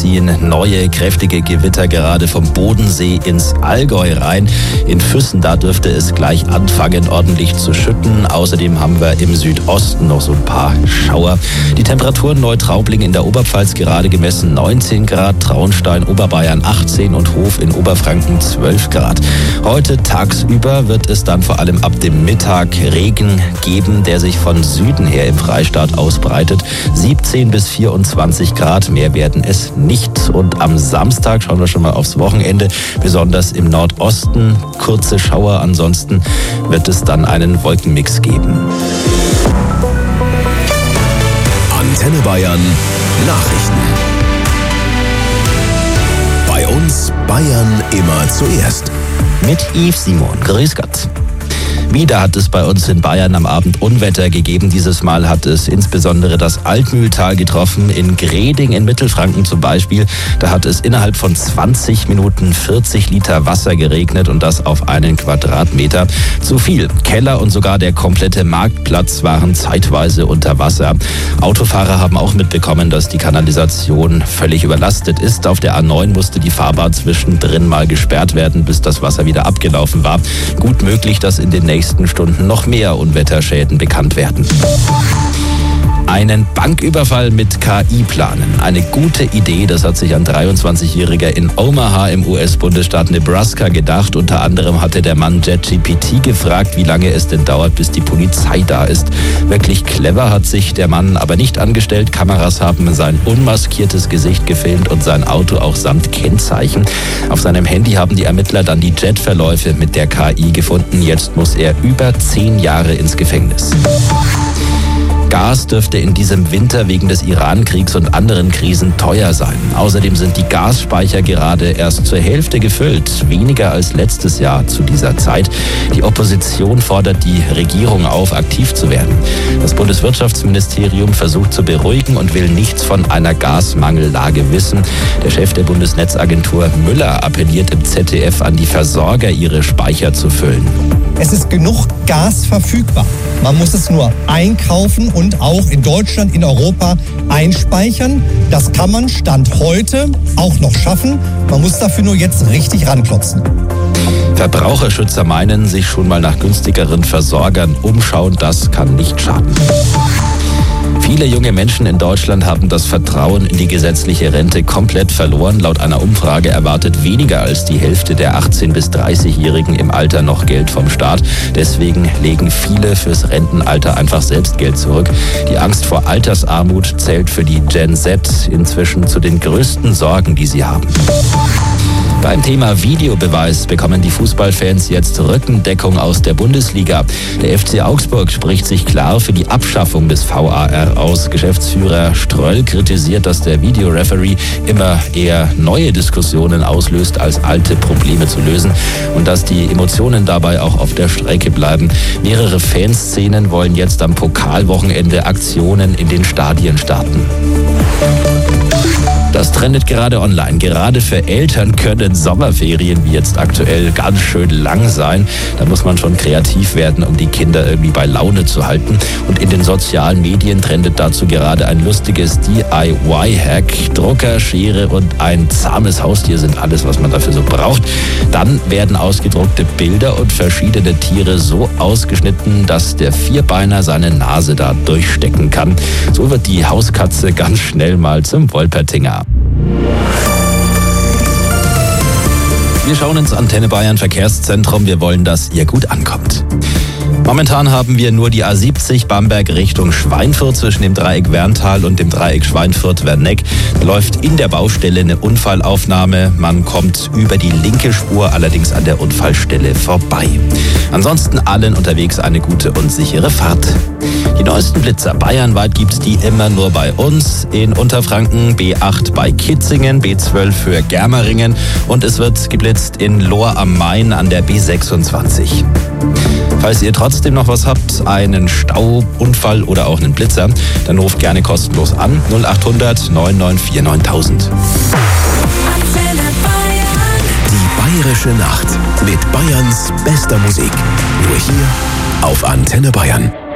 ziehen neue kräftige Gewitter gerade vom Bodensee ins Allgäu rein. In Füssen, da dürfte es gleich anfangen, ordentlich zu schütten. Außerdem haben wir im Südosten noch so ein paar Schauer. Die Temperaturen Neutraubling in der Oberpfalz gerade gemessen 19 Grad, Traunstein, Oberbayern 18 und Hof in Oberfranken 12 Grad. Heute tagsüber wird es dann vor allem ab dem Mittag Regen geben, der sich von Süden her im Freistaat ausbreitet. 17 bis 24 Grad, mehr werden es nicht. Und am Samstag schauen wir schon mal aufs Wochenende, besonders im Nordosten kurze Schauer. Ansonsten wird es dann einen Wolkenmix geben. Antenne Bayern Nachrichten. Bei uns Bayern immer zuerst. Mit Yves Simon. Grüß Gott. Wieder hat es bei uns in Bayern am Abend Unwetter gegeben. Dieses Mal hat es insbesondere das Altmühltal getroffen. In Greding in Mittelfranken zum Beispiel. Da hat es innerhalb von 20 Minuten 40 Liter Wasser geregnet und das auf einen Quadratmeter. Zu viel. Keller und sogar der komplette Marktplatz waren zeitweise unter Wasser. Autofahrer haben auch mitbekommen, dass die Kanalisation völlig überlastet ist. Auf der A9 musste die Fahrbahn zwischendrin mal gesperrt werden, bis das Wasser wieder abgelaufen war. Gut möglich, dass in den nächsten Stunden noch mehr Unwetterschäden bekannt werden. Einen Banküberfall mit KI planen. Eine gute Idee, das hat sich ein 23-Jähriger in Omaha im US-Bundesstaat Nebraska gedacht. Unter anderem hatte der Mann ChatGPT gefragt, wie lange es denn dauert, bis die Polizei da ist. Wirklich clever hat sich der Mann aber nicht angestellt. Kameras haben sein unmaskiertes Gesicht gefilmt und sein Auto auch samt Kennzeichen. Auf seinem Handy haben die Ermittler dann die Chatverläufe mit der KI gefunden. Jetzt muss er über 10 Jahre ins Gefängnis. Gas dürfte in diesem Winter wegen des Iran-Kriegs und anderen Krisen teuer sein. Außerdem sind die Gasspeicher gerade erst zur Hälfte gefüllt, weniger als letztes Jahr zu dieser Zeit. Die Opposition fordert die Regierung auf, aktiv zu werden. Das Bundeswirtschaftsministerium versucht zu beruhigen und will nichts von einer Gasmangellage wissen. Der Chef der Bundesnetzagentur Müller appelliert im ZDF an die Versorger, ihre Speicher zu füllen. Es ist genug Gas verfügbar. Man muss es nur einkaufen und auch in Deutschland, in Europa einspeichern. Das kann man Stand heute auch noch schaffen. Man muss dafür nur jetzt richtig ranklotzen. Verbraucherschützer meinen, sich schon mal nach günstigeren Versorgern umschauen. Das kann nicht schaden. Viele junge Menschen in Deutschland haben das Vertrauen in die gesetzliche Rente komplett verloren. Laut einer Umfrage erwartet weniger als die Hälfte der 18- bis 30-Jährigen im Alter noch Geld vom Staat. Deswegen legen viele fürs Rentenalter einfach selbst Geld zurück. Die Angst vor Altersarmut zählt für die Gen Z inzwischen zu den größten Sorgen, die sie haben. Beim Thema Videobeweis bekommen die Fußballfans jetzt Rückendeckung aus der Bundesliga. Der FC Augsburg spricht sich klar für die Abschaffung des VAR aus. Geschäftsführer Ströll kritisiert, dass der Videoreferee immer eher neue Diskussionen auslöst, als alte Probleme zu lösen und dass die Emotionen dabei auch auf der Strecke bleiben. Mehrere Fanszenen wollen jetzt am Pokalwochenende Aktionen in den Stadien starten. Das trendet gerade online. Gerade für Eltern können Sommerferien wie jetzt aktuell ganz schön lang sein. Da muss man schon kreativ werden, um die Kinder irgendwie bei Laune zu halten. Und in den sozialen Medien trendet dazu gerade ein lustiges DIY-Hack. Drucker, Schere und ein zahmes Haustier sind alles, was man dafür so braucht. Dann werden ausgedruckte Bilder und verschiedene Tiere so ausgeschnitten, dass der Vierbeiner seine Nase da durchstecken kann. So wird die Hauskatze ganz schnell mal zum Wolpertinger. Wir schauen ins Antenne Bayern Verkehrszentrum. Wir wollen, dass ihr gut ankommt. Momentan haben wir nur die A70 Bamberg Richtung Schweinfurt zwischen dem Dreieck Werntal und dem Dreieck Schweinfurt-Werneck. Da läuft in der Baustelle eine Unfallaufnahme. Man kommt über die linke Spur, allerdings an der Unfallstelle vorbei. Ansonsten allen unterwegs eine gute und sichere Fahrt. Die neuesten Blitzer bayernweit gibt's die immer nur bei uns. In Unterfranken B8 bei Kitzingen, B12 für Germeringen und es wird geblitzt in Lohr am Main an der B26. Falls ihr trotzdem noch was habt, einen Stau, Unfall oder auch einen Blitzer, dann ruft gerne kostenlos an 0800 994 9000. Die Bayerische Nacht mit Bayerns bester Musik. Nur hier auf Antenne Bayern.